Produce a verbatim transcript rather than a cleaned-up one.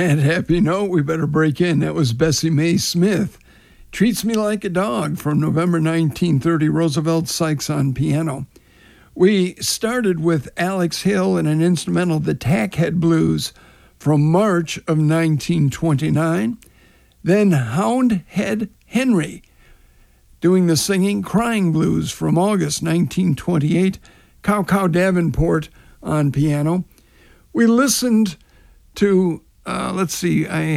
that happy note, we better break in. That was Bessie Mae Smith. Treats Me Like a Dog from November nineteen thirty, Roosevelt Sykes on piano. We started with Alex Hill and an instrumental, The Tackhead Blues, from March of nineteen twenty-nine. Then Houndhead Henry doing the singing, Crying Blues, from August nineteen twenty-eight. Cow Cow Davenport on piano. We listened to, uh, let's see, I